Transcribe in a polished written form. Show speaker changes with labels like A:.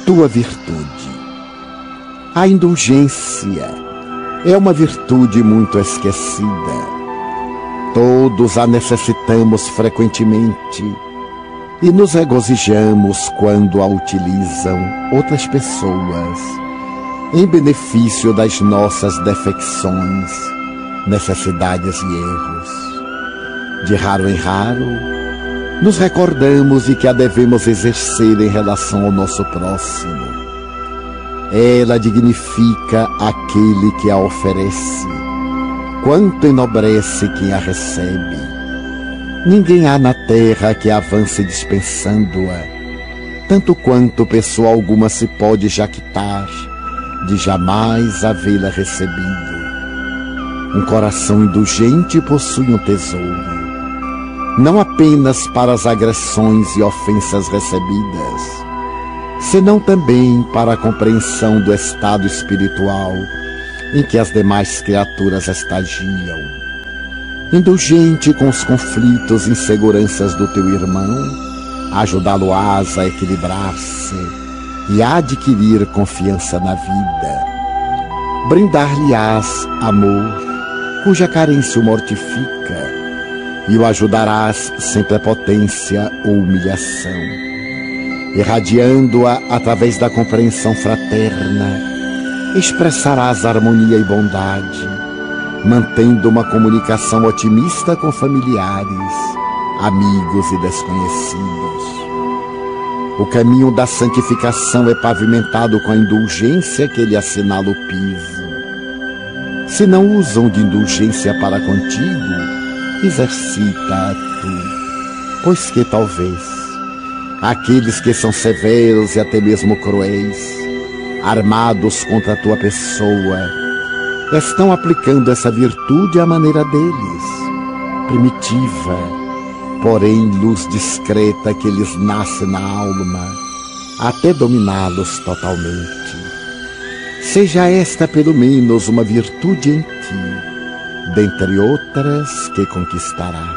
A: tua virtude. A indulgência é uma virtude muito esquecida. Todos a necessitamos frequentemente e nos regozijamos quando a utilizam outras pessoas em benefício das nossas defecções, necessidades e erros. De raro em raro, nos recordamos de que a devemos exercer em relação ao nosso próximo. Ela dignifica aquele que a oferece, quanto enobrece quem a recebe. Ninguém há na terra que avance dispensando-a, tanto quanto pessoa alguma se pode jactar de jamais havê-la recebido. Um coração indulgente possui um tesouro, não apenas para as agressões e ofensas recebidas, senão também para a compreensão do estado espiritual em que as demais criaturas estagiam. Indulgente com os conflitos e inseguranças do teu irmão, ajudá-lo-ás a equilibrar-se e a adquirir confiança na vida. Brindar-lhe-ás amor, cuja carência o mortifica, e o ajudarás sem prepotência ou humilhação. Irradiando-a através da compreensão fraterna, expressarás harmonia e bondade, mantendo uma comunicação otimista com familiares, amigos e desconhecidos. O caminho da santificação é pavimentado com a indulgência que lhe assinala o piso. Se não usam de indulgência para contigo, exercita-a tu, pois que talvez aqueles que são severos e até mesmo cruéis, armados contra a tua pessoa, estão aplicando essa virtude à maneira deles, primitiva, porém luz discreta que lhes nasce na alma, até dominá-los totalmente. Seja esta pelo menos uma virtude em ti, dentre outras que conquistarás.